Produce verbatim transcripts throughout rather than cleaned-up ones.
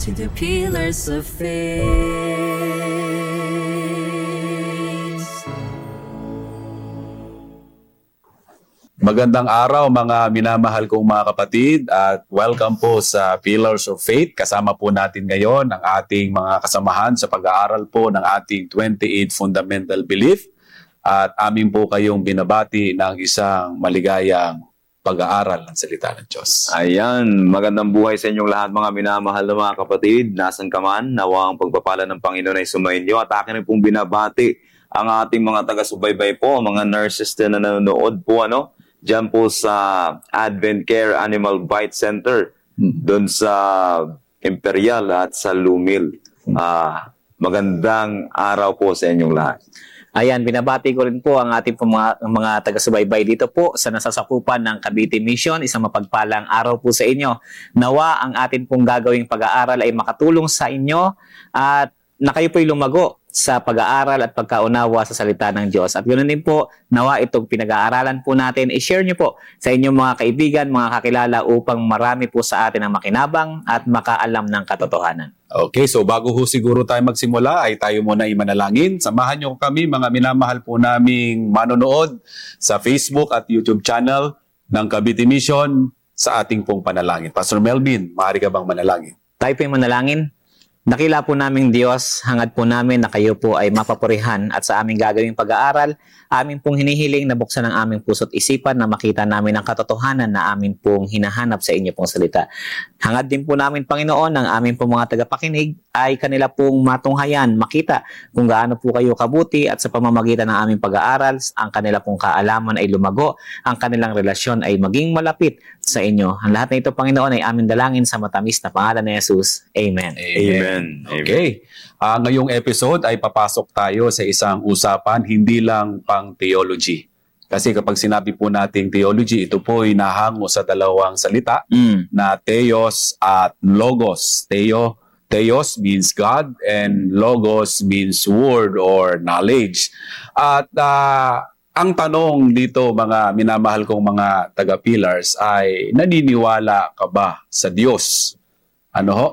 to the pillars of faith. Magandang araw mga minamahal kong mga kapatid at welcome po sa Pillars of Faith. Kasama po natin ngayon ang ating mga kasamahan sa pag-aaral po ng ating twenty-eight Fundamental Belief at amin po kayong binabati ng isang maligayang pag-aaral ng salita ng Diyos. Ayan, magandang buhay sa inyong lahat mga minamahal na mga kapatid. Nasaan ka man, nawa ang pagpapala ng Panginoon ay sumainyo at akin pong binabati ang ating mga taga-subaybay po, mga nurses na nanonood po, ano? Diyan po sa Advent Care Animal Bite Center, doon sa Imperial at sa Lumil. Uh, magandang araw po sa inyong lahat. Ayan, binabati ko rin po ang ating po mga, mga taga-subaybay dito po sa nasasakupan ng Cavite Mission. Isang mapagpalang araw po sa inyo. Nawa ang atin pong gagawing pag-aaral ay makatulong sa inyo at na kayo po'y lumago sa pag-aaral at pagkaunawa sa salita ng Diyos. At ganoon din po, nawa itong pinag-aaralan po natin, i-share nyo po sa inyong mga kaibigan, mga kakilala upang marami po sa atin ang makinabang at makaalam ng katotohanan. Okay, so bago ho siguro tayo magsimula ay tayo muna imanalangin. Samahan nyo kami mga minamahal po naming manonood sa Facebook at YouTube channel ng Cavite Mission sa ating pong panalangin. Pastor Melvin, maaari ka bang manalangin? Tayo po yung manalangin. Dakila po naming Diyos, hangad po namin na kayo po ay mapapurihan at sa aming gagawing pag-aaral, amin pong hinihiling na buksan ang aming puso't isipan na makita namin ang katotohanan na amin pong hinahanap sa inyo pong salita. Hangad din po namin, Panginoon, ang aming pong mga tagapakinig ay kanila pong matunghayan, makita kung gaano po kayo kabuti at sa pamamagitan ng aming pag-aaral, ang kanila pong kaalaman ay lumago, ang kanilang relasyon ay maging malapit sa inyo. Ang lahat na ito, Panginoon, ay aming dalangin sa matamis na pangalan ni Jesus. Amen. Amen. Okay. Uh, ngayong episode ay papasok tayo sa isang usapan hindi lang pang theology. Kasi kapag sinabi po nating theology, ito po ay nahango sa dalawang salita mm. na theos at logos. Theo, theos means God and logos means word or knowledge. At uh, ang tanong dito mga minamahal kong mga taga-pillars ay naniniwala ka ba sa Diyos? Ano ho?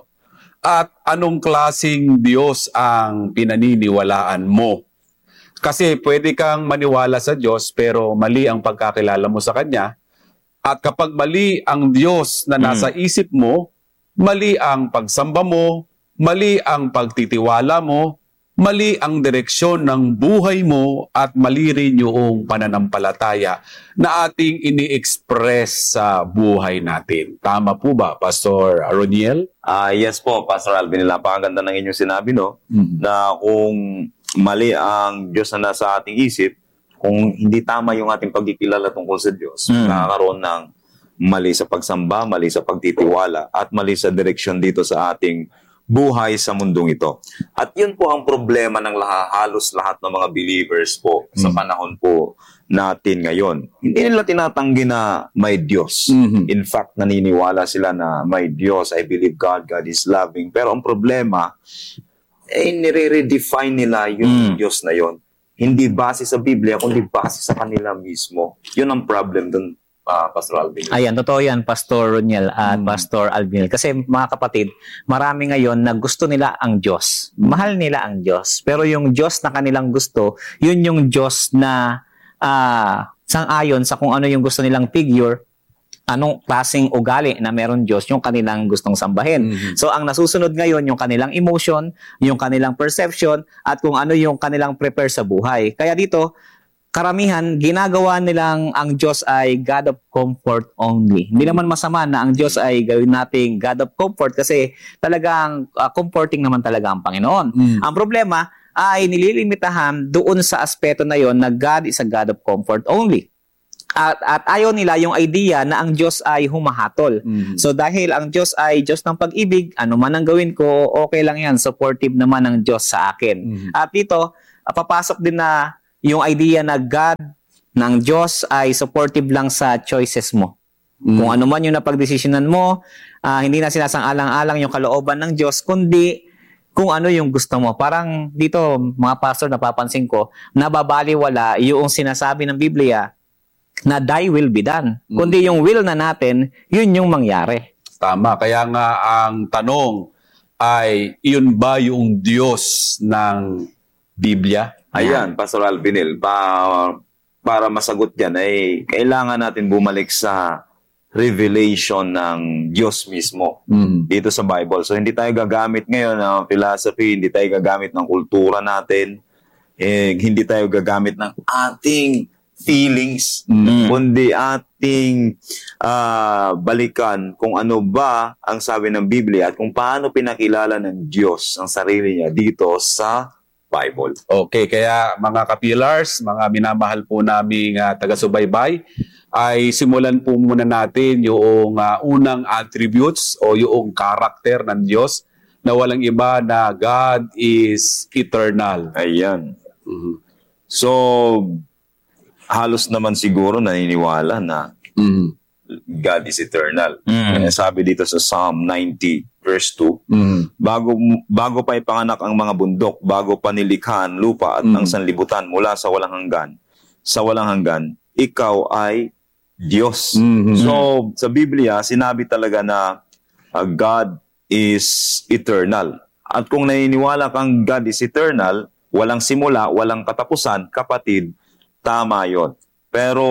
At anong klaseng Diyos ang pinaniniwalaan mo? Kasi pwede kang maniwala sa Diyos pero mali ang pagkakilala mo sa Kanya. At kapag mali ang Diyos na nasa mm. isip mo, mali ang pagsamba mo, mali ang pagtitiwala mo, mali ang direksyon ng buhay mo at mali rin yung pananampalataya na ating ini-express sa buhay natin. Tama po ba, Pastor Aroniel? Ah, uh, yes po, Pastor Alvin. Napakaganda ng inyong sinabi, no? Mm-hmm. Na kung mali ang Diyos na nasa ating isip, kung hindi tama yung ating pagkikilala tungkol sa Diyos, mm-hmm. nakakaroon ng mali sa pagsamba, mali sa pagtitiwala, at mali sa direksyon dito sa ating buhay sa mundong ito. At yun po ang problema ng lahat, halos lahat ng mga believers po mm. sa panahon po natin ngayon. Hindi nila tinatanggi na may Diyos. Mm-hmm. In fact, naniniwala sila na may Diyos. I believe God, God is loving. Pero ang problema, eh, nire-redefine nila yung mm. Diyos na yon. Hindi base sa Biblia, kundi base sa kanila mismo. Yun ang problem dun. Uh, Pastor Alvin. Ayan, totoo yan, Pastor Roniel at hmm. Pastor Alvin. Kasi mga kapatid, marami ngayon na gusto nila ang Diyos. Mahal nila ang Diyos. Pero yung Diyos na kanilang gusto, yun yung Diyos na uh, sang-ayon sa kung ano yung gusto nilang figure, anong klaseng ugali na meron Diyos yung kanilang gustong sambahin. Mm-hmm. So, ang nasusunod ngayon, yung kanilang emotion, yung kanilang perception, at kung ano yung kanilang prepare sa buhay. Kaya dito, karamihan, ginagawa nilang ang Diyos ay God of comfort only. Hindi naman masama na ang Diyos ay gawin nating God of comfort kasi talagang uh, comforting naman talaga ang Panginoon. Mm. Ang problema ay nililimitahan doon sa aspeto na yon na God is a God of comfort only. At, at ayaw nila yung idea na ang Diyos ay humahatol. Mm. So dahil ang Diyos ay Diyos ng pag-ibig, ano man ang gawin ko, okay lang yan. Supportive naman ang Diyos sa akin. Mm. At dito, uh, papasok din na yung idea na God ng Diyos ay supportive lang sa choices mo. Mm. Kung ano man yung napagdesisyonan mo, uh, hindi na sinasang-alang-alang yung kalooban ng Diyos, kundi kung ano yung gusto mo. Parang dito, mga pastor, napapansin ko, nababaliwala yung sinasabi ng Biblia na thy will be done. Mm. Kundi yung will na natin, yun yung mangyari. Tama. Kaya nga ang tanong, ay yun ba yung Diyos ng Biblia? Ayan, Pastor Albinel, pa, para masagot yan, ay kailangan natin bumalik sa revelation ng Diyos mismo Mm. dito sa Bible. So, hindi tayo gagamit ngayon ng philosophy, hindi tayo gagamit ng kultura natin, eh, hindi tayo gagamit ng ating feelings, Mm. kundi ating ah, balikan kung ano ba ang sabi ng Biblia at kung paano pinakilala ng Diyos ang sarili niya dito sa Bible. Okay, kaya mga kapilars, mga minamahal po naming uh, taga-subaybay, ay simulan po muna natin yung ah, unang attributes o yung karakter ng Diyos na walang iba na God is eternal. Ayan. Mhm. So, halos naman siguro naniniwala na Mhm. God is eternal. Mm. Kaya sabi dito sa Psalm ninety verse two, Mhm. bago bago pa ipanganak ang mga bundok, bago pa nilikha ang lupa at Mm. ang sanlibutan mula sa walang hanggan, sa walang hanggan, ikaw ay Diyos. Mhm. So, sa Biblia, sinabi talaga na uh, God is eternal. At kung naniniwala kang God is eternal, walang simula, walang katapusan, kapatid, tama yon. Pero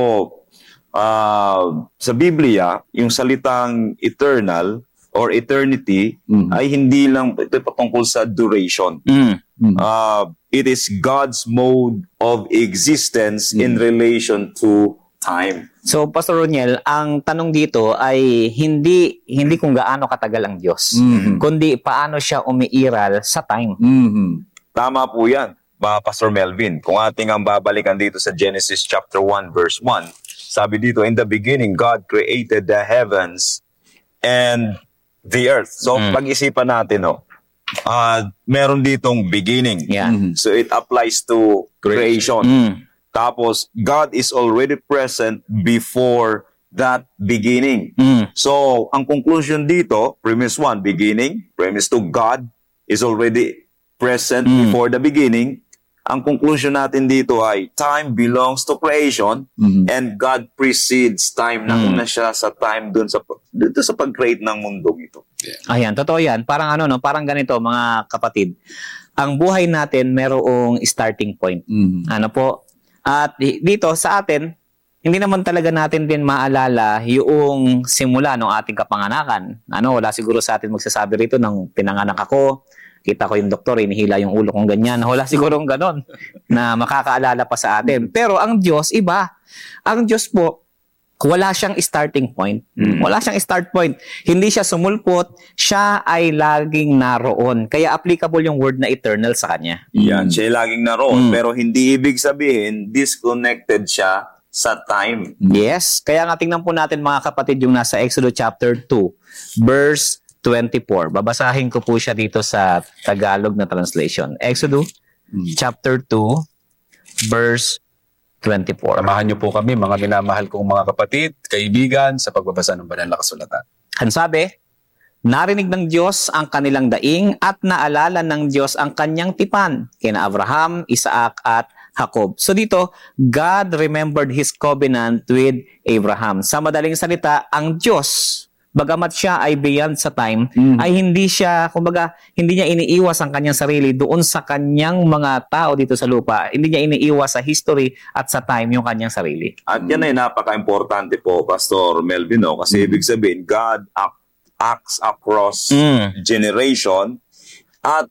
uh, sa Biblia, yung salitang eternal or eternity Mhm. ay hindi lang ito patungkol sa duration. Mm. Mhm. Uh, it is God's mode of existence in relation to time. So, Pastor Roniel, ang tanong dito ay hindi hindi kung gaano katagal ang Diyos, Mhm. kundi paano siya umiiral sa time. Mhm. Tama po yan, mga Pastor Melvin. Kung ating ang babalikan dito sa Genesis chapter one verse one, sabi dito, in the beginning, God created the heavens and the earth. So, Mm. pag-isipan natin, no, uh, meron ditong beginning. Yeah. Mhm. So, it applies to creation. Mm. Tapos, God is already present before that beginning. Mm. So, ang conclusion dito, premise one, beginning. Premise two, God is already present Mm. before the beginning. Ang conclusion natin dito ay time belongs to creation Mhm. and God precedes time. Nauna Mm. siya sa time dun sa, dito sa pag-create ng mundong ito. Ayan, totoo yan. Parang ano, no? Parang ganito, mga kapatid. Ang buhay natin merong starting point. Mhm. Ano po? At di- dito sa atin, hindi naman talaga natin din maalala yung simula ng ating kapanganakan. Ano, wala siguro sa atin magsasabi rito ng pinanganak ako, kita ko yung doktor, inihila yung ulo kong ganyan. Wala siguro ng ganon na makakaalala pa sa atin. Pero ang Diyos, iba. Ang Diyos po, wala siyang starting point. Mm. Wala siyang start point. Hindi siya sumulpot, siya ay laging naroon. Kaya applicable yung word na eternal sa kanya. Yan, siya ay laging naroon. Mm. Pero hindi ibig sabihin, disconnected siya sa time. Yes. Kaya nga tingnan po natin mga kapatid yung nasa Exodus chapter two, verse twenty-four. Babasahin ko po siya dito sa Tagalog na translation. Exodus Mm. chapter two, verse twenty-four. Samahan niyo po kami, mga minamahal kong mga kapatid, kaibigan, sa pagbabasa ng banal na kasulatan. Ang sabi, narinig ng Diyos ang kanilang daing at naalala ng Diyos ang kanyang tipan kina Abraham, Isaac at Jacob. So dito, God remembered His covenant with Abraham. Sa madaling salita, ang Diyos, bagamat siya ay beyond sa time, Mm. ay hindi siya, kumbaga, hindi niya iniiwas ang kanyang sarili doon sa kanyang mga tao dito sa lupa. Hindi niya iniiwas sa history at sa time yung kanyang sarili. At yan ay napaka-importante po, Pastor Melvin, no? Kasi ibig sabihin, God act, acts across Mm. generation at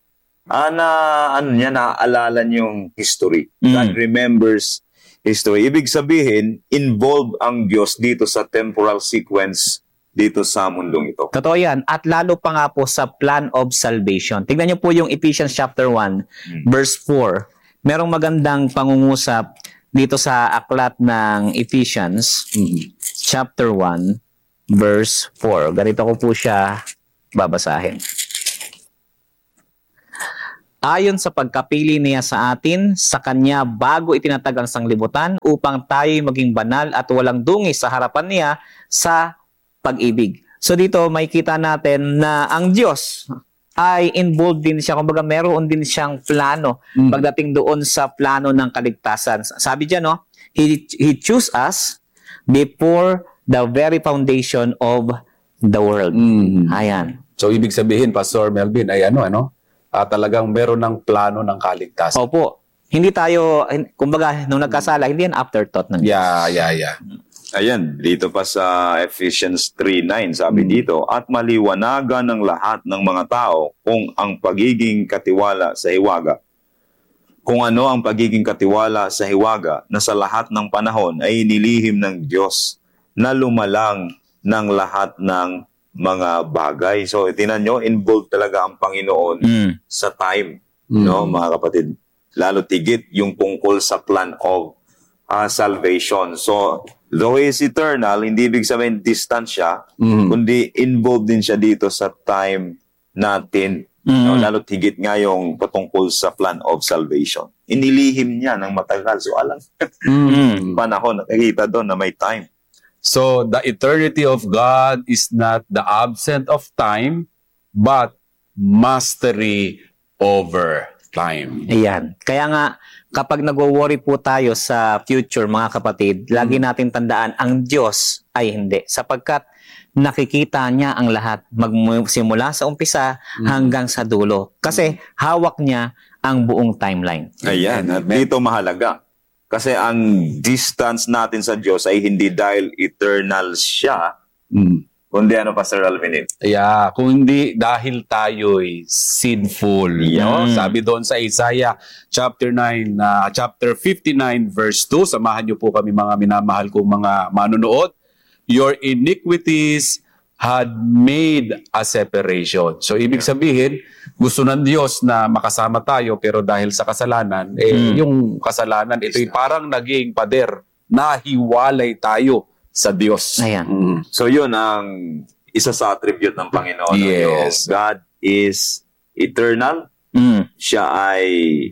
ana ano niya, naaalala niyong history. Mm. God remembers history. Ibig sabihin, involved ang Diyos dito sa temporal sequence dito sa mundong ito. Totoo yan. At lalo pa nga po sa plan of salvation. Tignan niyo po yung Ephesians chapter one, Mm. verse four. Merong magandang pangungusap dito sa aklat ng Ephesians, Mhm. chapter one, verse four. Ganito ko po siya babasahin. Ayon sa pagkapili niya sa atin, sa Kanya bago itinatag ang sanglibutan upang tayo'y maging banal at walang dungis sa harapan niya sa pag-ibig. So dito may kita natin na ang Diyos ay involved din siya. Kumbaga meron din siyang plano Mm. pagdating doon sa plano ng kaligtasan. Sabi diyan, no? He, he chose us before the very foundation of the world. Mhm. Ayan. So So ibig sabihin, Pastor Melvin, ay ano, ano? Ah, talagang meron ng plano ng kaligtasan. Opo. Hindi tayo, hin- kumbaga, nung nagkasala, hindi yan afterthought ng Diyos. Yeah, yeah, yeah. Ayan, dito pa sa Ephesians three nine, sabi dito, at maliwanagan ng lahat ng mga tao kung ang pagiging katiwala sa hiwaga. Kung ano ang pagiging katiwala sa hiwaga na sa lahat ng panahon ay inilihim ng Diyos na lumalang ng lahat ng mga bagay. So, tinan nyo, involved talaga ang Panginoon Mm. sa time, Mm. no, mga kapatid. Lalo tigit yung tungkol sa plan of uh, salvation. So, though He is eternal, hindi ibig sabihin distant siya, Mm. kundi involved din siya dito sa time natin. Mm. No, lalo tigit nga yung patungkol sa plan of salvation. Inilihim niya ng matagal. So, alam, Mm. panahon, nakikita doon na may time. So the eternity of God is not the absence of time, but mastery over time. Ayan. Kaya nga, kapag nagwo-worry po tayo sa future, mga kapatid, lagi natin tandaan, ang Diyos ay hindi. Sapagkat nakikita niya ang lahat, magsimula sa umpisa hanggang sa dulo. Kasi hawak niya ang buong timeline. Ayan, at dito mahalaga. Kasi ang distance natin sa Diyos ay hindi dahil eternal siya, Mm. kundi ano, Pastor Alvin? Yeah, kung hindi dahil tayo'y sinful. No? Yeah. Sabi doon sa Isaiah chapter nine, na chapter fifty-nine verse two, samahan niyo po kami mga minamahal kong mga manunood. Your iniquities had made a separation. So ibig sabihin, gusto ng Diyos na makasama tayo, pero dahil sa kasalanan, eh, Mm. yung kasalanan, ito'y parang naging pader na hiwalay tayo sa Diyos. Ayan. Mm. So yun ang isa sa attribute ng Panginoon. Yes. Yung God is eternal. Mm. Siya ay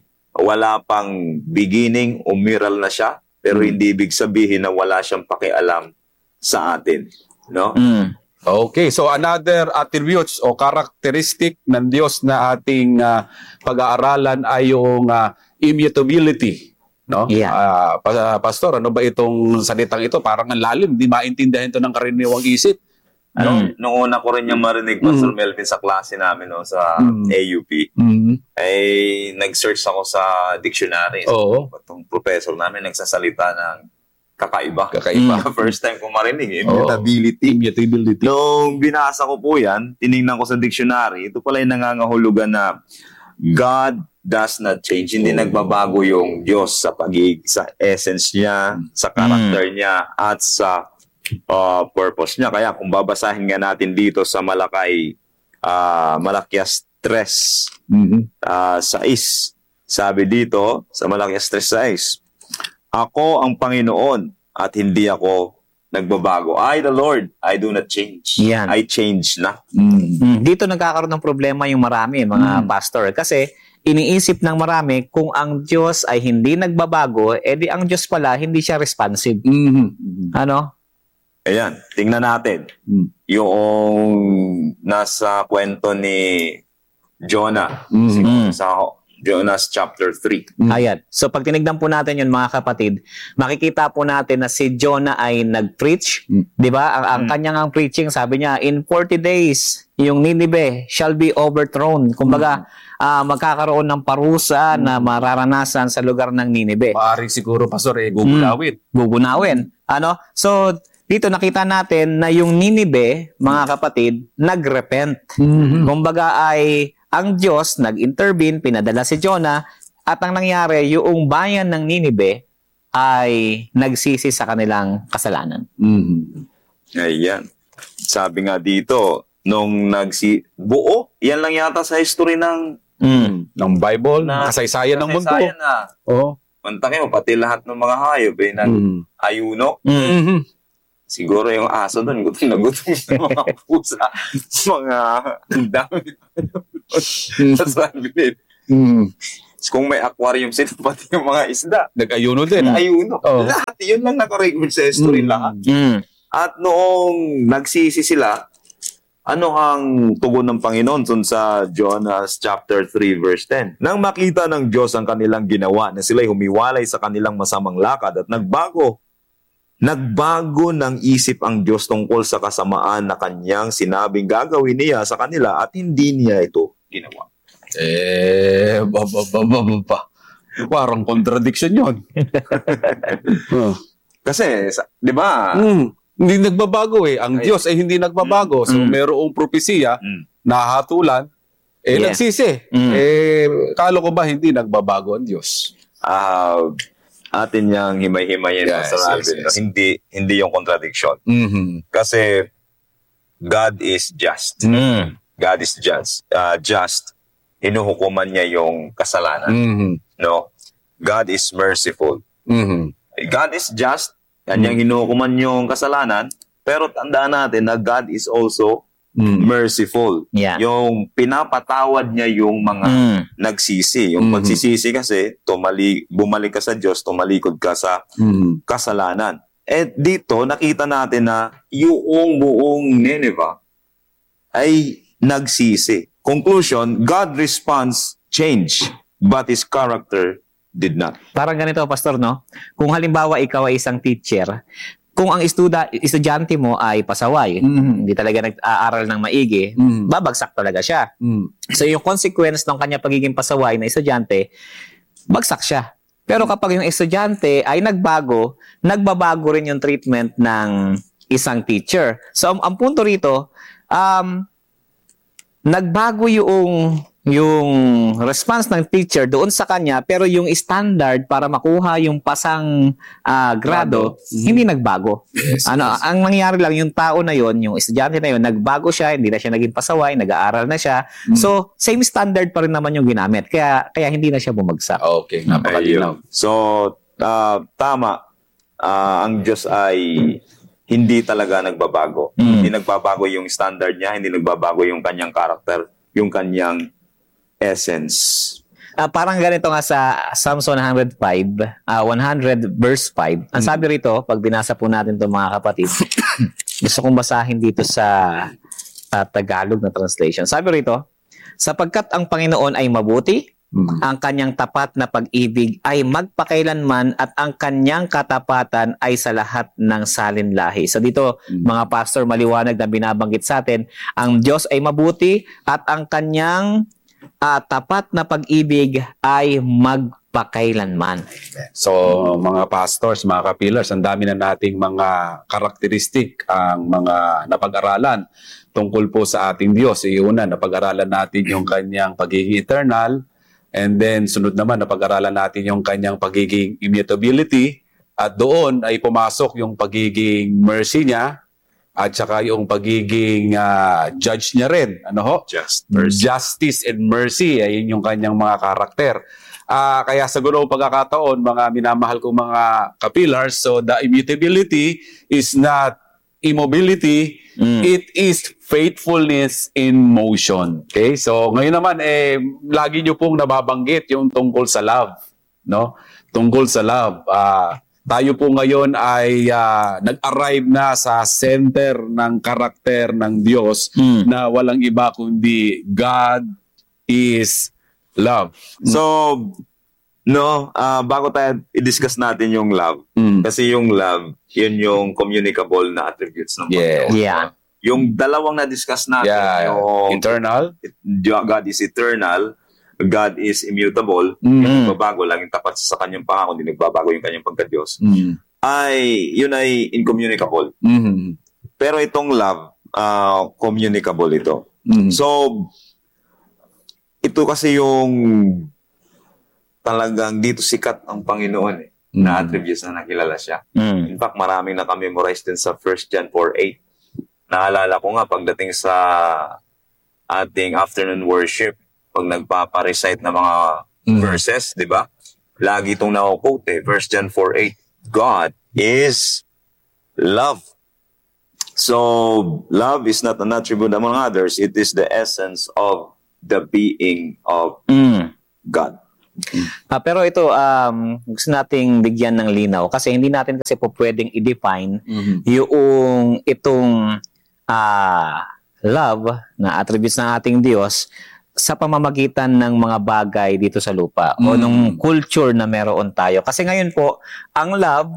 wala pang beginning, umiral na siya, pero hindi ibig sabihin na wala siyang pakialam sa atin. No? Mm. Okay, so another attributes o characteristic ng Diyos na ating ah, pag-aaralan ay yung ah, immutability. No? Yeah. Ah, pa- Pastor, ano ba itong salitang ito? Parang ang lalim, hindi maintindihan ito ng karaniwang isip. Nung, Mm. nung una ko rin yung marinig, Pastor Melvin, sa klase namin no, sa Mm. A U P, Mm. ay nag-search ako sa dictionary. Oo. Itong professor namin nagsasalita ng kakaiba. Kakaiba. First time ko marinig, Oo. immutability. Immutability. Nung binasa ko po yan, tinignan ko sa dictionary, ito pala yung nangangahulugan na God does not change. Hindi nagbabago yung Diyos sa pagig, sa essence niya, sa character niya, at sa uh, purpose niya. Kaya kung babasahin nga natin dito sa Malakay, uh, Malakias tres, Mhm. uh, sais, sabi dito sa Malakias tres sais, ako ang Panginoon at hindi ako nagbabago. I, the Lord, I do not change. Yan. I change na. Mm. Mm, dito nagkakaroon ng problema yung marami, mga Mm. pastor. Kasi iniisip ng marami, kung ang Diyos ay hindi nagbabago, edi ang Diyos pala hindi siya responsive. Mhm. Ano? Ayan, tingnan natin. Mm. Yung nasa kwento ni Jonah. Mm. Siguro sa Jonas chapter three. Mm. Ayan. So pag tinignan po natin yun, mga kapatid, makikita po natin na si Jonah ay nag-preach. Mm. Di ba? Ang, ang Mm. kanyang ang preaching, sabi niya, in forty days, yung Nineveh shall be overthrown. Kumbaga, ah, magkakaroon ng parusa na mararanasan sa lugar ng Nineveh. Maaring siguro, Pastor, eh, gugulawin. Gugunawin. Ano? So, dito nakita natin na yung Nineveh, mga kapatid, nag-repent. Mhm. Kumbaga ay ang Diyos nag-intervene, pinadala si Jonah, at ang nangyari, yung bayan ng Nineveh ay nagsisi sa kanilang kasalanan. Mhm. Ayan. Sabi nga dito, nung nagsi... Buo, yan lang yata sa history ng... Mm. Ng Bible, Na- kasaysayan ng mundo. kasaysayan na. Oo. Punta kayo, pati lahat ng mga hayop eh, nag-ayuno. Mm. Mhm. Siguro yung aso doon, gutom na gutom sa mga pusa. Mga dami. Sabi nila, Mhm. kung may aquarium sila, pati yung mga isda. Nag-ayuno din. Ayuno. Oo. Lahat, yun lang nakarecord sa history Mm. lahat. Mm. At noong nagsisi sila, ano ang tugon ng Panginoon dun sa Jonas chapter three verse ten? Nang makita ng Diyos ang kanilang ginawa na sila'y humiwalay sa kanilang masamang lakad at nagbago nagbago ng isip ang Diyos tungkol sa kasamaan na kanyang sinabing gagawin niya sa kanila at hindi niya ito ginawa. Eh, ba, ba, ba, ba, ba, ba. Parang contradiction yun. oh. Kasi, sa- di ba? Mm, hindi nagbabago eh. Ang Ay. Diyos ay hindi nagbabago. So, Mm. mayroong propesiya, Mm. nahatulan, eh, Yeah. nagsisi. Mm. Eh, kalo ko ba hindi nagbabago ang Diyos? Ah, atin niyang himay-himayin, Yes, Pastor yes, Alvin. yes. Hindi, hindi yung contradiction. Mm-hmm. Kasi, God is just. Mm. God is just. Uh, just. Hinuhukuman niya yung kasalanan. Mm-hmm. No? God is merciful. Mm-hmm. God is just. Kanyang hinuhukuman yung kasalanan. Pero tandaan natin na God is also Mm-hmm. merciful. Yeah. Yung pinapatawad niya yung mga Mm. nagsisi. Yung Mhm. pagsisisi kasi, tumali, bumalik ka sa Diyos, tumalikod ka sa Mm-hmm. kasalanan. Eh dito, nakita natin na yung buong Nineveh ay nagsisi. Conclusion, God response change, but His character did not. Parang ganito, Pastor, no? Kung halimbawa ikaw ay isang teacher, kung ang estuda, estudyante mo ay pasaway, Mm-hmm. hindi talaga nag-aaral ng maigi, Mm-hmm. babagsak talaga siya. Mm-hmm. So yung consequence ng kanya pagiging pasaway na estudyante, bagsak siya. Pero kapag yung estudyante ay nagbago, nagbabago rin yung treatment ng isang teacher. So ang, ang punto rito, um, nagbago yung yung response ng teacher doon sa kanya, pero yung standard para makuha yung pasang ah, grado, Grado. Mhm. hindi nagbago. Yes, Ano, yes. ang nangyari lang yung tao na yon, yung estudyante na yon, nagbago siya, hindi na siya naging pasaway, nag-aaral na siya. Mm. So, same standard pa rin naman yung ginamit. Kaya kaya hindi na siya bumagsak. Okay, napakalinaw. Ayun. So, ah, tama. Ah, ang Diyos ay hindi talaga nagbabago. Mm. Hindi nagbabago yung standard niya, hindi nagbabago yung kanyang karakter, yung kanyang essence. Ah, parang ganito nga sa Psalms one oh five, ah, one hundred verse five. Ang sabi rito, pag binasa po natin ito mga kapatid, gusto kong basahin dito sa ah, Tagalog na translation. Sabi rito, sapagkat ang Panginoon ay mabuti, Mm-hmm. ang kanyang tapat na pag-ibig ay magpakailanman at ang kanyang katapatan ay sa lahat ng salinlahi. So dito, Mm. mga pastor, maliwanag na binabanggit sa atin, ang Diyos ay mabuti at ang kanyang ah, tapat na pag-ibig ay magpakailanman. So, mga pastors, mga kapillars, ang dami na nating mga karakteristik ang mga napag-aralan tungkol po sa ating Diyos. Iuna, napag-aralan natin yung kanyang pagiging eternal, and then sunod naman, napag-aralan natin yung kanyang pagiging immutability, at doon ay pumasok yung pagiging mercy niya, at saka yung pagiging ah, judge niya rin. Ano ho? Just Justice and mercy, ayun yung kanyang mga karakter. Ah, kaya sa gulong pagkakataon, mga minamahal kong mga kapillars, so the immutability is not immobility, Mm. it is faithfulness in motion. Okay? So ngayon naman, eh, lagi nyo pong nababanggit yung tungkol sa love. No? Tungkol sa love. Ah, tayo po ngayon ay ah, nag-arrive na sa center ng karakter ng Diyos Mm. na walang iba kundi God is love. So, no, ah, bago tayo i-discuss natin yung love, Mm. kasi yung love, yun yung communicable na attributes ng Yes. Panginoon. Yeah. Yung dalawang na-discuss natin, Yeah, yung eternal. God is eternal, God is immutable, Mm. nagbabago lang yung tapat sa kanyang pangako, hindi nagbabago yung kanyang pagka-Diyos, Mm. ay, yun ay incommunicable. Mm. Pero itong love, ah, communicable ito. Mm. So, ito kasi yung talagang dito sikat ang Panginoon eh, na Mm. attributes na nakilala siya. Mm. In fact, maraming naka-memorize din sa First John four eight. Naalala ko nga pagdating sa ating afternoon worship, pag nagpapa-recite ng mga Mm. verses, di ba? Lagi itong na-quote eh, First John four eight. God is love. So, love is not an attribute among others. It is the essence of the being of Mm. God. Ah, pero ito, um, gusto nating bigyan ng linaw kasi hindi natin kasi po pwedeng i-define Mm. yung itong ah, love na attributes ng ating Diyos sa pamamagitan ng mga bagay dito sa lupa o Mm. nung culture na meron tayo. Kasi ngayon po, ang love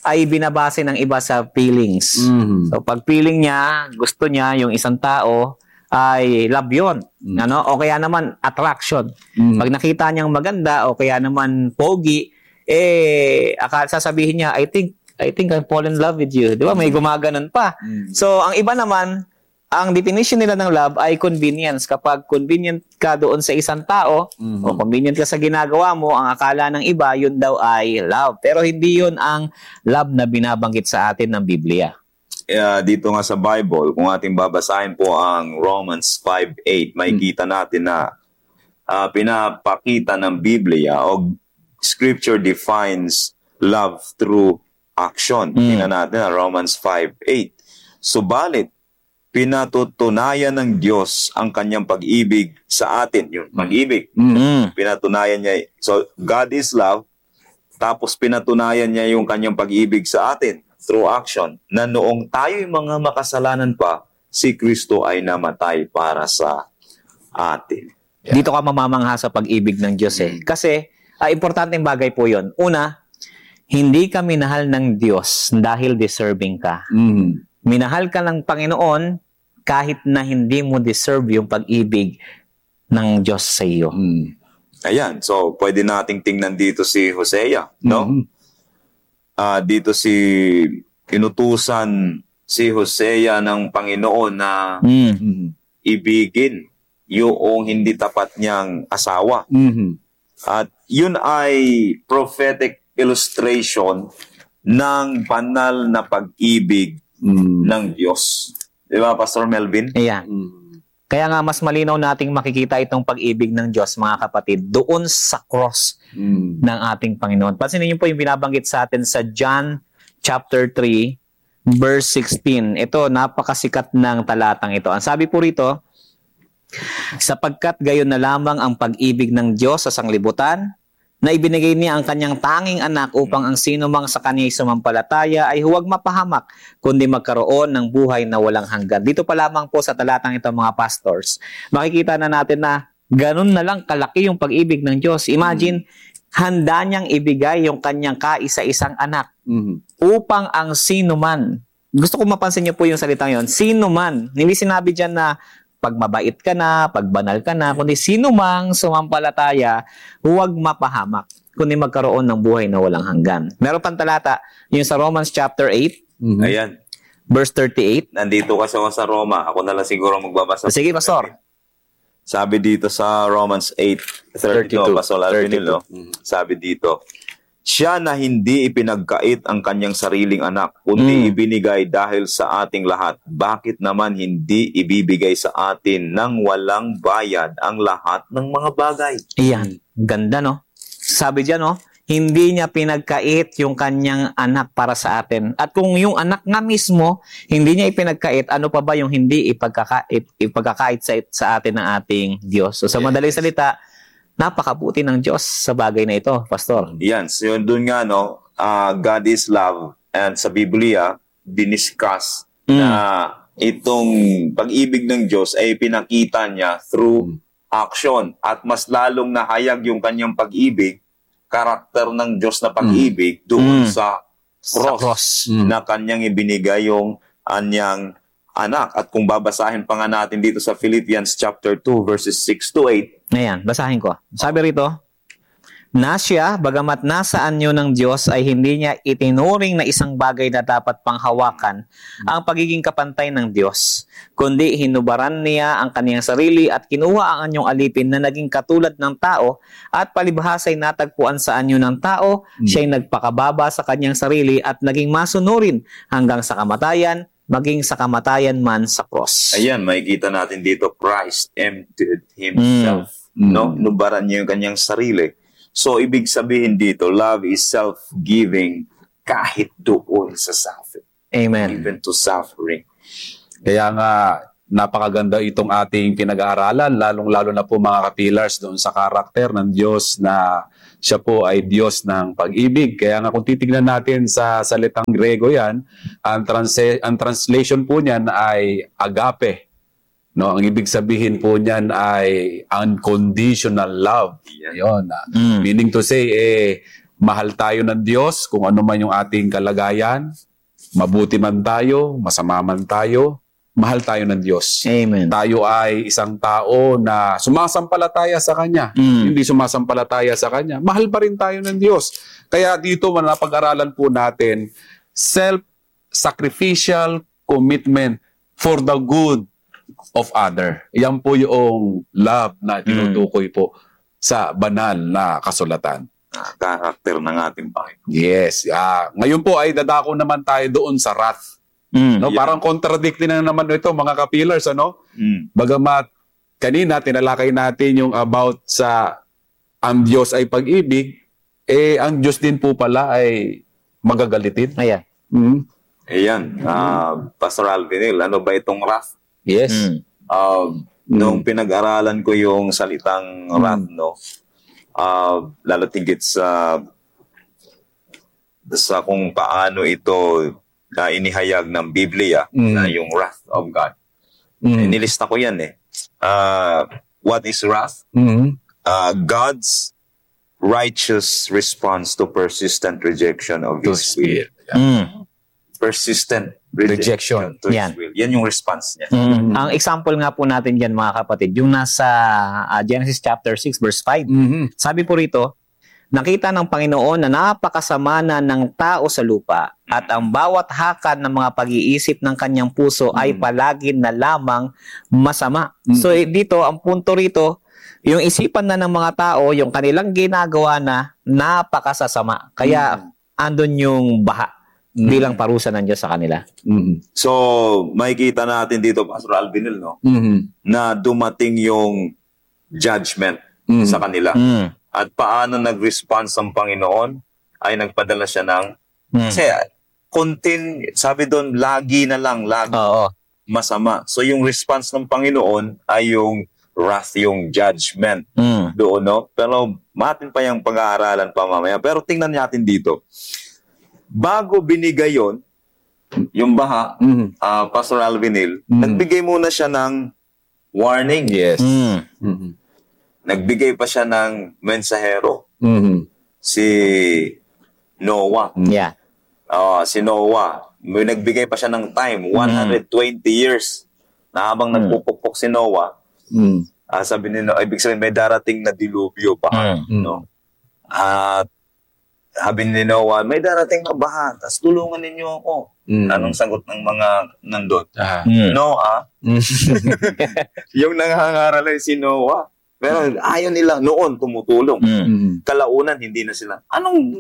ay binabase ng iba sa feelings. Mhm. So pag feeling niya, gusto niya yung isang tao, ay love yun. Mm. Ano? O kaya naman attraction. Mhm. Pag nakita niyang maganda o kaya naman pogi, eh akala sasabihin niya, I think I think I fall in love with you. 'Di ba? May gumaganon pa. Mhm. So ang iba naman, ang definition nila ng love ay convenience. Kapag convenient ka doon sa isang tao, Mhm. o convenient ka sa ginagawa mo, ang akala ng iba, yun daw ay love. Pero hindi yun ang love na binabanggit sa atin ng Biblia. Uh, dito nga sa Bible, kung ating babasahin po ang Romans five eight, makikita natin na uh, pinapakita ng Biblia o Scripture defines love through action. Mm. Tingnan natin ang Romans five eight. Subalit, pinatutunayan ng Diyos ang kanyang pag-ibig sa atin. Yung pag-ibig, Mhm. Mm. pinatunayan niya. So, God is love, tapos pinatunayan niya yung kanyang pag-ibig sa atin through action, na noong tayo'y mga makasalanan pa, si Kristo ay namatay para sa atin. Dito ka mamamangha sa pag-ibig ng Diyos eh. Kasi, ah, importanteng bagay po yon. Una, hindi ka minahal ng Diyos dahil deserving ka. Mhm. Minahal ka ng Panginoon kahit na hindi mo deserve yung pag-ibig ng Diyos sa iyo. Mhm. Ayan, so pwede nating tingnan dito si Hosea, no? Mhm. Ah, dito si inutusan si Hosea ng Panginoon na Mm. Mhm. ibigin yung hindi tapat niyang asawa. Mhm. At yun ay prophetic illustration ng banal na pag-ibig Mhm. ng Diyos. Di ba, Pastor Melvin? Ayan. Mhm. Kaya nga mas malinaw nating makikita itong pag-ibig ng Diyos, mga kapatid, doon sa cross Mhm. ng ating Panginoon. Pansinin niyo po yung binabanggit sa atin sa John chapter three, verse sixteen. Ito, napakasikat ng talatang ito. Ang sabi po rito, sapagkat gayon na lamang ang pag-ibig ng Diyos sa sanglibutan, na ibinigay niya ang kanyang tanging anak upang ang sino mang sa kanya'y sumampalataya ay huwag mapahamak, kundi magkaroon ng buhay na walang hanggan. Dito pa lamang po sa talatang ito, mga pastors, makikita na natin na ganun na lang kalaki yung pag-ibig ng Diyos. Imagine, handa niyang ibigay yung kanyang kaisa-isang anak Mhm. upang ang sino man, gusto ko mapansin niyo po yung salitang yon, sino man, hindi sinabi dyan na pag mabait ka na, pag banal ka na, kundi sino mang sumampalataya, huwag mapahamak, kundi magkaroon ng buhay na walang hanggan. Meron pang talata, yung sa Romans chapter eight, Mhm. Ayan, verse thirty-eight. nandito kasi ako sa Roma. Ako na lang siguro magbabasa. Sige, Pastor. Sabi dito sa Romans eight thirty-two, thirty-two. Pastor Alvinil, no? Sabi dito, siya na hindi ipinagkait ang kanyang sariling anak, kundi Mm. ibinigay dahil sa ating lahat. Bakit naman hindi ibibigay sa atin ng walang bayad ang lahat ng mga bagay? Iyan, ganda no? Sabi dyan no, hindi niya pinagkait yung kanyang anak para sa atin. At kung yung anak nga mismo, hindi niya ipinagkait, ano pa ba yung hindi ipagkakait, ipagkakait sa, sa atin ng ating Diyos? So sa Yes. madaling salita, napakabuti ng Diyos sa bagay na ito, Pastor. Yan, so yun dun nga, no, ah, God is love. And sa Biblia, diniscuss Mm. na itong pag-ibig ng Diyos ay pinakita niya through action. At mas lalong nahayag yung kanyang pag-ibig, karakter ng Diyos na pag-ibig doon Mm. sa Sa cross, cross. Mm. na kanyang ibinigay yung anyang anak. At kung babasahin pa nga natin dito sa Philippians chapter two verses six to eight, Ayan, basahin ko. Sabi rito, na siya, bagamat nasaan nyo ng Diyos, ay hindi niya itinuring na isang bagay na dapat panghawakan ang pagiging kapantay ng Diyos, kundi hinubaran niya ang kaniyang sarili at kinuha ang anyong alipin na naging katulad ng tao at palibhasa'y natagpuan sa anyo ng tao, siya'y nagpakababa sa kaniyang sarili at naging masunurin hanggang sa kamatayan, maging sa kamatayan man sa cross. ayan, makikita natin dito, Christ emptied himself. Mm. No? Nubaran niya yung kanyang sarili. So, ibig sabihin dito, love is self-giving kahit doon sa suffering. Amen. Even to suffering. Kaya nga, napakaganda itong ating pinag-aaralan, lalong-lalo na po mga kapillars doon sa karakter ng Diyos na siya po ay Diyos ng pag-ibig. Kaya nga kung titignan natin sa salitang Grego yan, ang, trans- ang translation po niyan ay agape. No, ang ibig sabihin po niyan ay unconditional love. Yeah. Ayun. Mm. Meaning to say, eh, Mahal tayo ng Diyos kung ano man yung ating kalagayan. Mabuti man tayo, masama man tayo, mahal tayo ng Diyos. Amen. Tayo ay isang tao na sumasampalataya sa Kanya. Mm. Hindi sumasampalataya sa Kanya. Mahal pa rin tayo ng Diyos. Kaya dito, napag-aralan po natin, self-sacrificial commitment for the good of other. Yan po yung love na tinutukoy po sa banal na kasulatan. Ah, karakter ng ating Panginoon. Yes. Ah, ngayon po ay dadako naman tayo doon sa wrath. Mm. No, Yeah. parang contradicting na naman ito mga kapillars, ano? Mm. Bagamat kanina tinalakay natin yung about sa ang Diyos ay pag-ibig, eh ang Diyos din po pala ay magagalitin. Ayan. Mm. Ayan, ah, Pastor Alvinil, ano ba itong wrath? Yes. Mm. Uh, Nung pinag-aralan ko yung salitang wrath, no, uh, lalo tigit sa sa kung paano ito na inihayag ng Biblia, Mm. na yung wrath of God. Mm. Nilista ko yan eh. Uh, what is wrath? Mm. Uh, God's righteous response to persistent rejection of To His will. spirit. Mm. Persistent Rejection. rejection, to Yan. His will. Yan yung response niya. Mm. Ang example nga po natin dyan mga kapatid, yung nasa ah, Genesis chapter six verse five. Mhm. Sabi po rito, nakita ng Panginoon na napakasama na ng tao sa lupa at ang bawat hakad ng mga pag-iisip ng kanyang puso ay palagi na lamang masama. Mm. So eh, dito, ang punto rito, yung isipan na ng mga tao, yung kanilang ginagawa na napakasasama. Kaya andon yung baha Mm. bilang parusa ng Diyos sa kanila. Mhm. So, makikita natin dito, Pastor Alvinil, no, Mhm. na dumating yung judgment Mhm. sa kanila. Mm. At paano nag-response ang Panginoon ay nagpadala siya ng, Mm. kasi continue, sabi doon, lagi na lang, lagi Oo. masama. So, yung response ng Panginoon ay yung wrath, yung judgment Mm. doon, no? Pero matin pa yung pag-aaralan pa mamaya. Pero tingnan natin dito. Bago binigay yon, yung baha, Mhm. ah, Pastor Alvinil, Mm. nagbigay muna siya ng warning. Yes. Mm. Mhm. Nagbigay pa siya ng mensahero, Mhm. si Noah. Yeah. Ah, si Noah, may nagbigay pa siya ng time, one hundred twenty years. Na habang Mm. nagpupukpok si Noah, Mhm. ah, sabi nila, ibig sabihin may darating na dilubyo pa. Mm. No? At sabi ni Noah, may darating na baha, tas tulungan ninyo ako. Mhm. Anong sagot ng mga nandun? Ah. Mm. Noah, Mhm. yung nangangaral ay si Noah. Pero ayaw nila noon tumutulong. Mm. Mhm. Kalaunan, hindi na sila. Anong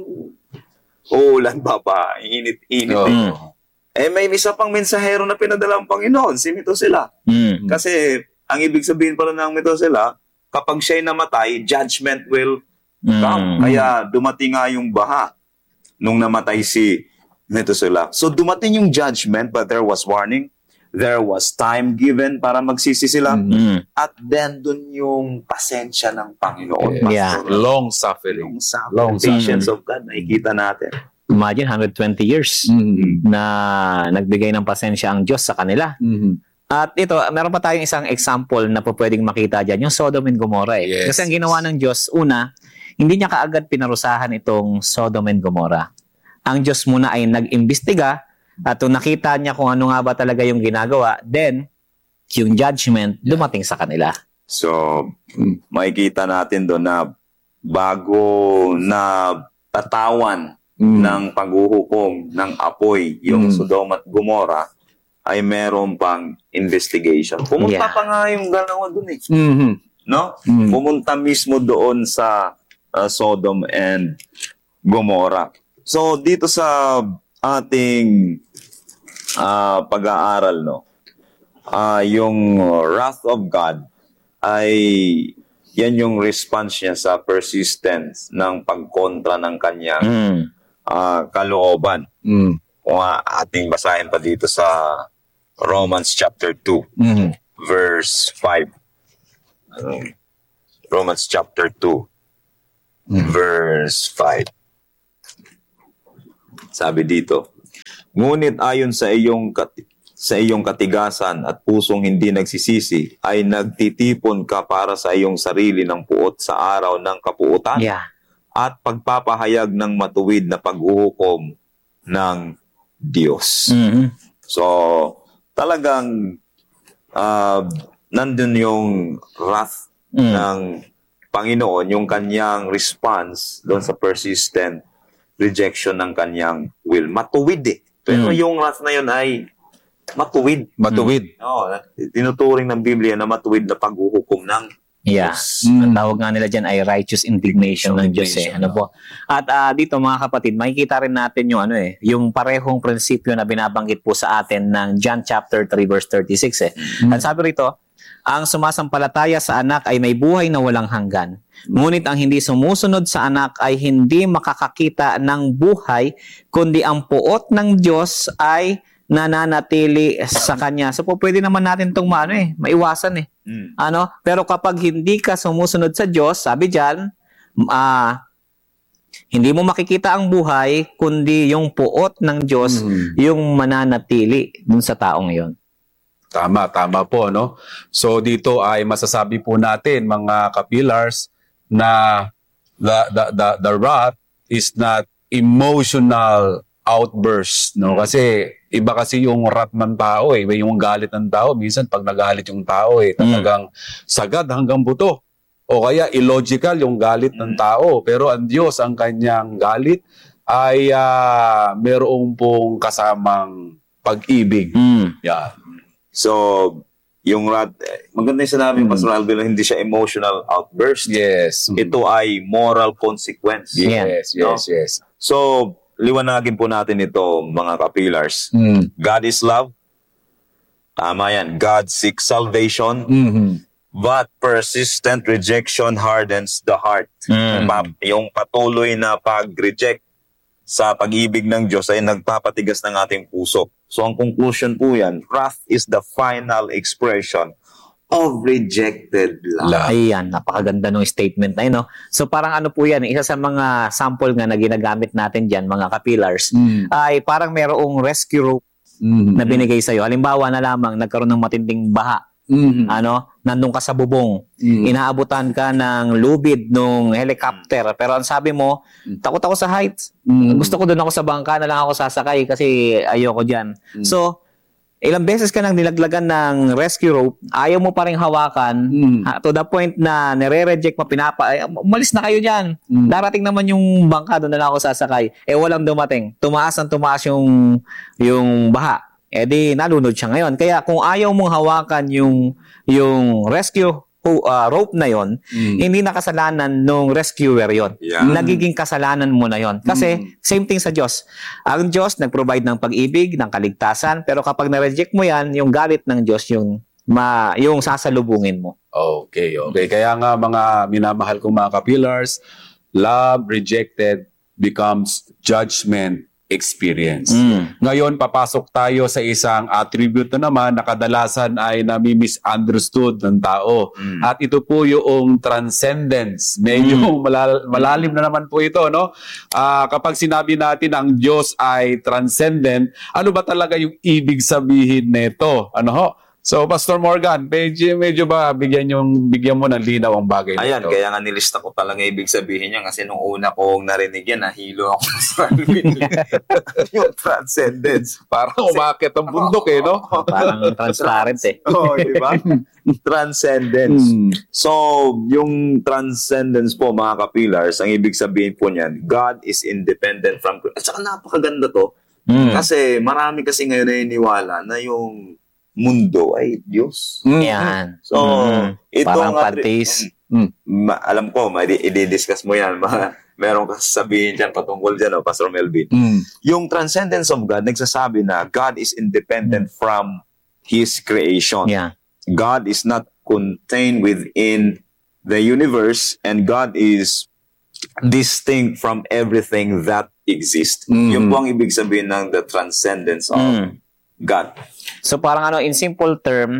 uulan ba ba? Init-init. Oo. eh. Eh, may isa pang mensahero na pinadala ang Panginoon. Si Methuselah. Mm. Kasi, ang ibig sabihin pala ng Methuselah, kapag siya'y namatay, judgment will come. Mm. Kaya dumating nga yung baha nung namatay si Methuselah. So, dumating yung judgment, but there was warning. There was time given para magsisi sila. Mm. At then, dun yung pasensya ng Panginoon. Yeah. Pastor. Long suffering. Long suffering. Long Patience of God, nakikita natin. Imagine, one hundred twenty years Mhm. na nagbigay ng pasensya ang Diyos sa kanila. Mhm. At ito, meron pa tayong isang example na po pwedeng makita dyan, yung Sodom and Gomorrah. Eh. Yes. Kasi ang ginawa ng Diyos, una, hindi niya kaagad pinarusahan itong Sodom and Gomorrah. Ang Diyos muna ay nag-imbestiga at kung nakita niya kung ano nga ba talaga yung ginagawa, then, yung judgment dumating sa kanila. So, makikita natin doon na bago na tatawan Mhm. ng paghuhukom ng apoy yung Mm. Sodom at Gomorrah, ay meron pang investigation. Pumunta Yeah. pa nga yung dalawa doon eh. Mhm. No? Mhm. Pumunta mismo doon sa uh, Sodom and Gomorrah. So, dito sa ating uh, pag-aaral, no, uh, yung wrath of God ay yan yung response niya sa persistence ng pagkontra ng kanyang Mm. uh, kalooban. Mhm. Kung uh, ating basahin pa dito sa Romans chapter two, Mhm. verse five. Um, Romans chapter two, verse five. Sabi dito, ngunit ayon sa iyong kat- sa iyong katigasan at pusong hindi nagsisisi, ay nagtitipon ka para sa iyong sarili ng puot sa araw ng kapuutan Yeah. at pagpapahayag ng matuwid na paghuhukom ng Diyos. Mhm. So, talagang uh, nandun yung wrath Mm. ng Panginoon, yung kanyang response doon sa persistent rejection ng kanyang will. Matuwid eh. Pero Mm. yung wrath na yun ay matuwid. Matuwid. Oo, tinuturing ng Biblia na matuwid na paghuhukom ng Yeah. Diyos. Ang tawag nga nila dyan ay righteous indignation ng Diyos eh. Indignation, Ano po? At ah, dito mga kapatid, makikita rin natin yung ano eh, yung parehong prinsipyo na binabanggit po sa atin ng John chapter three verse thirty-six eh. At sabi rito, ang sumasampalataya sa anak ay may buhay na walang hanggan. Ngunit ang hindi sumusunod sa anak ay hindi makakakita ng buhay, kundi ang puot ng Diyos ay nananatili sa kanya. So po pwede naman natin itong maano eh, maiwasan eh. Mm. Ano? Pero kapag hindi ka sumusunod sa Diyos, sabi diyan, ah hindi mo makikita ang buhay kundi yung puot ng Diyos Mhm. yung mananatili dun sa taong 'yon. Tama, tama po, no? So dito ay masasabi po natin, mga kapillars, na the, the, the, the wrath is not emotional outburst, no? Kasi iba kasi yung wrath ng tao eh, yung galit ng tao. Minsan pag nagalit yung tao eh, talagang sagad hanggang buto. O kaya illogical yung galit ng tao. Pero ang Diyos, ang kanyang galit ay uh, merong pong kasamang pag-ibig. Mm. Yan. So, yung wrath, eh, maganda yung sinabi, Mm. Pastor Alvin, hindi siya emotional outburst. Yes. Ito ay moral consequence. Yes, No? yes, yes. So, liwanagin po natin ito, mga kapillars. Mm. God is love. Tama yan. God seeks salvation. Mhm. But persistent rejection hardens the heart. Mm. Pa- yung patuloy na pag-reject sa pag-ibig ng Diyos ay nagpapatigas ng ating puso. So ang conclusion po yan, wrath is the final expression of rejected love. Love. Ayan, napakaganda ng statement na yun, no? So parang ano po yan, isa sa mga sample nga na ginagamit natin dyan, mga kapillars, Mm. ay parang merong rescue rope Mhm. na binigay sa'yo. Halimbawa na lamang, nagkaroon ng matinding baha, Mhm. ano, nandun ka sa bubong, Mhm. inaabutan ka ng lubid nung helicopter, pero ang sabi mo, takot ako sa heights. Mhm. Gusto ko doon ako sa bangka na lang ako sasakay kasi ayoko dyan. So, ilang beses ka nang nilaglagan ng rescue rope, ayaw mo pa rin hawakan, Mm. ha, to the point na nire-reject mo, pinapa, ay, umalis na kayo dyan. Mm. Darating naman yung bangka, doon na lang ako sasakay. Eh, walang dumating. Tumaas ang tumaas yung, yung baha. Eh di, nalunod siya ngayon. Kaya kung ayaw mong hawakan yung, yung rescue ho- ah, rope na yon, Mm. hindi na kasalanan nung rescuer yon. Yeah. Nagiging kasalanan mo na yon. Kasi Mm. same thing sa Diyos. Ang Diyos nag-provide ng pag-ibig, ng kaligtasan, pero kapag na-reject mo yan, yung galit ng Diyos yung ma yung sasalubungin mo. Okay, okay. Kaya nga mga minamahal kong mga kapillars, love rejected becomes judgment experience. Mm. Ngayon, papasok tayo sa isang attribute na naman na kadalasan ay nami-misunderstood ng tao. Mm. At ito po yung transcendence. Medyo malal- malalim na naman po ito, no? Ah, kapag sinabi natin ang Diyos ay transcendent, ano ba talaga yung ibig sabihin nito? Ano ho? So, Pastor Morgan, medyo, medyo ba bigyan, yung, bigyan mo ng linaw ang bagay na Ayan, ito? kaya nga nilista ko talaga ibig sabihin niya kasi nung una kong narinig yan, nahilo ako sa yung transcendence. Parang umakit ang bundok eh, no? Parang transparent eh. Oo, di ba? Transcendence. Hmm. So, yung transcendence po, mga kapillars, ang ibig sabihin po niyan, God is independent from... At saka napakaganda to. Mm. Kasi marami kasi ngayon naniniwala na yung mundo ay Diyos. Mm. Yan. So, Mm. ito Parang nga- panteis. Mm. Ma- alam ko, ma- i- i-discuss mo yan. Ma- meron ka sabihin dyan patungkol dyan, oh, Pastor Melvin. Mm. Yung transcendence of God, nagsasabi na God is independent from His creation. Yeah. God is not contained within the universe, and God is distinct from everything that exists. Mhm. Yun po ang ibig sabihin ng the transcendence of Mm. God. So parang ano, in simple term,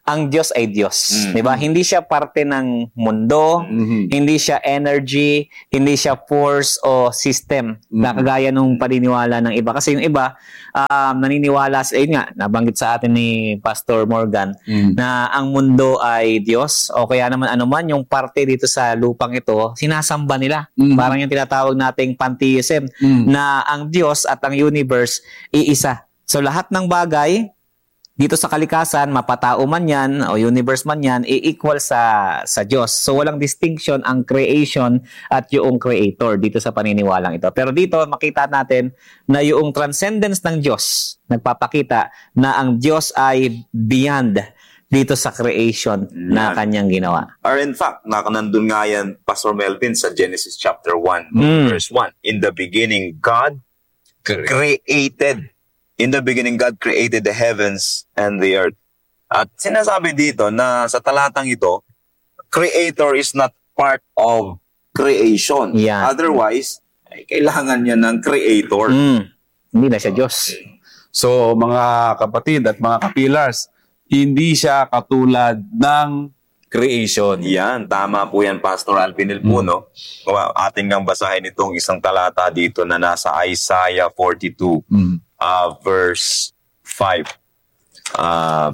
ang Diyos ay Diyos. Mm. Di ba? Hindi siya parte ng mundo, Mhm. hindi siya energy, hindi siya force o system na kagaya nung paniniwala ng iba. Kasi yung iba, um, naniniwala sa, ayun nga, nabanggit sa atin ni Pastor Morgan, Mhm. na ang mundo ay Diyos o kaya naman anuman yung parte dito sa lupang ito, sinasamba nila. Mhm. Parang yung tinatawag nating pantheism Mhm. na ang Diyos at ang universe iisa. So lahat ng bagay dito sa kalikasan, mapatao man yan o universe man yan, i-equal sa sa Diyos. So walang distinction ang creation at yung creator dito sa paniniwalang ito. Pero dito makita natin na yung transcendence ng Diyos nagpapakita na ang Diyos ay beyond dito sa creation na Yan. kanyang ginawa. Or in fact, nakanandun nga yan, Pastor Melvin, sa Genesis chapter one, Mm. verse one. In the beginning, God Correct. created. In the beginning, God created the heavens and the earth. At sinasabi dito na sa talatang ito, creator is not part of creation. Yeah. Otherwise, ay kailangan niya ng creator. Mm. Hindi na siya Diyos. So, mga kapatid at mga kapilars, hindi siya katulad ng creation. Yan, tama po yan, Pastor Alvinil po, no? Atin ngang basahin itong isang talata dito na nasa Isaiah forty-two. Mhm. Uh, verse five. Uh,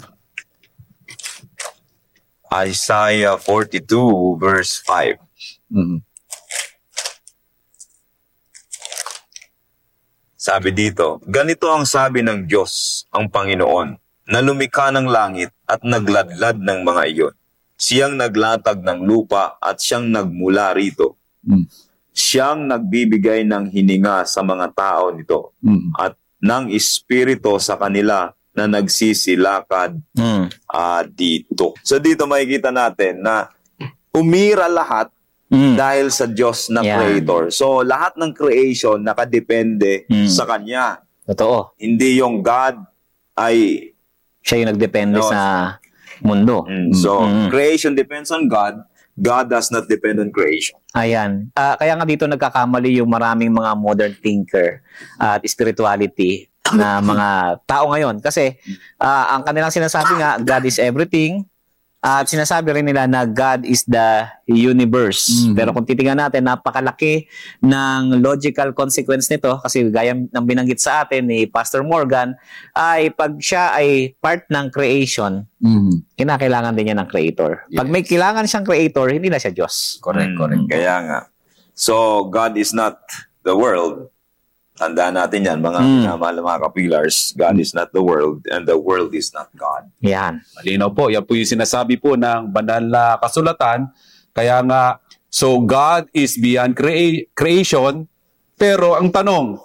Isaiah forty-two, verse five. Mhm. Sabi dito, ganito ang sabi ng Diyos, ang Panginoon, na lumikha ng langit at nagladlad ng mga iyon. Siyang naglatag ng lupa at siyang nagmula rito. Mhm. Siyang nagbibigay ng hininga sa mga tao nito Mhm. at ng espiritu sa kanila na nagsisilakad Mm. ah, dito. So dito makikita natin na umira lahat Mm. dahil sa Diyos na Yeah. creator. So lahat ng creation nakadepende Mm. sa Kanya. Totoo. Hindi yung God ay... Siya yung nagdepende No. sa mundo. Mm, so Mm. creation depends on God. God does not depend on creation. Ayan. Ah, kaya nga dito nagkakamali yung maraming mga modern thinker at spirituality na mga tao ngayon. Kasi ah, ang kanilang sinasabi nga, God is everything. At sinasabi rin nila na God is the universe. Mhm. Pero kung titingnan natin, napakalaki ng logical consequence nito. Kasi gaya ng binanggit sa atin ni Pastor Morgan, ay pag siya ay part ng creation, Mhm. kinakailangan din niya ng creator. Pag may kailangan siyang creator, hindi na siya Diyos. Correct, Mm, correct. Kaya nga. So God is not the world. Tandaan natin yan, mga Mm. minamahal na mga kapilars. God is not the world and the world is not God. Yan. Malinaw po. Yan po yung sinasabi po ng banal na kasulatan. Kaya nga, so God is beyond crea- creation, pero ang tanong,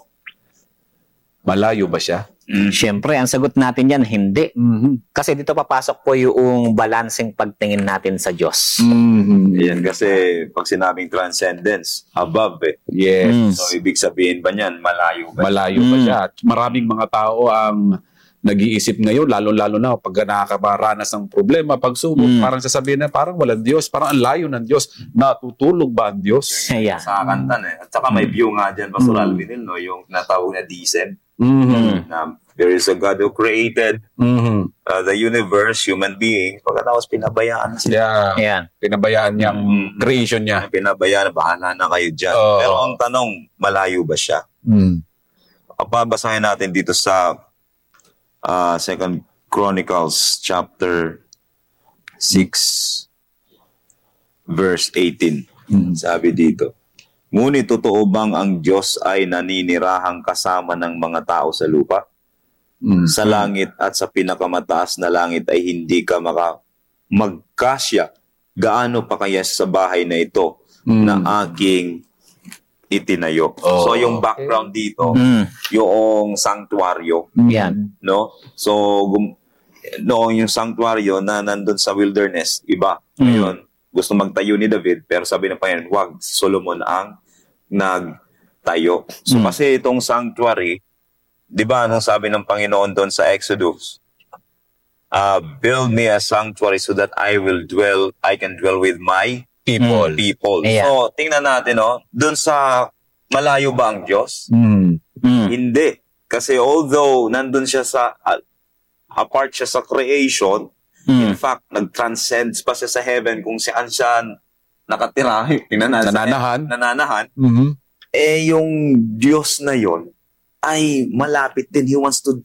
malayo ba siya? Siyempre, ang sagot natin yan, hindi. Mhm. Kasi dito papasok po yung balancing pagtingin natin sa Diyos. Mhm. Yan kasi pag sinabing transcendence, above eh. Yes. Mm. So ibig sabihin ba niyan, malayo ba? Malayo ba Mm. siya? At maraming mga tao ang nag-iisip ngayon, lalo-lalo na pag nakakaranas ng problema, pagsubok, Mm. parang sasabihin na parang walang Diyos, parang ang layo ng Diyos. Natutulog ba ang Diyos? Ayan. Sa kantan eh. At saka may view nga dyan, Pastor Mm. Alvinil, no? Yung natawag na descent. Mhm. Na there is a God who created Mhm. uh, the universe, human beings. Pagkatapos pinabayaan sila. Yeah. Ayan. Pinabayaan niyang Mm. creation niya. Pinabayaan, bahala na kayo dyan. Oo. Pero ang tanong, malayo ba siya? Mm. Pabasahin natin dito sa uh, Second Chronicles chapter six verse eighteen. Mm. Sabi dito, ngunit totoo bang ang Diyos ay naninirahang kasama ng mga tao sa lupa? Mm. Sa langit at sa pinakamataas na langit ay hindi ka maka magkasya. Gaano pa kaya sa bahay na ito Mm. na aking itinayo? Oh, So yung background dito, Mm. yung sanctuaryo, Yan. no? So gum- noong yung sanctuaryo na nandun sa wilderness, iba. Ngayon, gusto magtayo ni David, pero sabi ng Panginoon, wag, Solomon ang nagtayo. So Mm. kasi itong sanctuary, di ba, anong sabi ng Panginoon doon sa Exodus? Uh, build me a sanctuary so that I will dwell, I can dwell with my People. people. Yeah. So, tingnan natin, no? Doon sa malayo ba ang Diyos? Mm. Mm. Hindi. Kasi although nandun siya sa, uh, apart siya sa creation, In fact, nag-transcends pa siya sa heaven kung saan siya nakatira. Tingnan natin. Nananahan. Nananahan. Mhm. Eh, yung Diyos na yon ay malapit din. He wants to